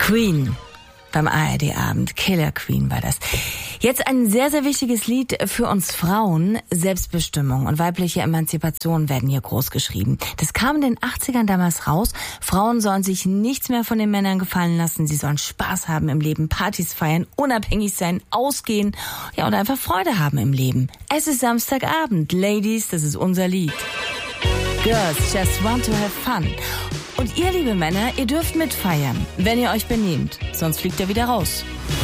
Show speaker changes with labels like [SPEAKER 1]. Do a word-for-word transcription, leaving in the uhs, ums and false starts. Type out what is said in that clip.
[SPEAKER 1] Queen beim A R D-Abend. Killer Queen war das. Jetzt ein sehr, sehr wichtiges Lied für uns Frauen. Selbstbestimmung und weibliche Emanzipation werden hier groß geschrieben. Das kam in den achtzigern damals raus. Frauen sollen sich nichts mehr von den Männern gefallen lassen. Sie sollen Spaß haben im Leben, Partys feiern, unabhängig sein, ausgehen, ja, und einfach Freude haben im Leben. Es ist Samstagabend. Ladies, das ist unser Lied. Girls just want to have fun. Und ihr, liebe Männer, ihr dürft mitfeiern, wenn ihr euch benehmt. Sonst fliegt ihr wieder raus.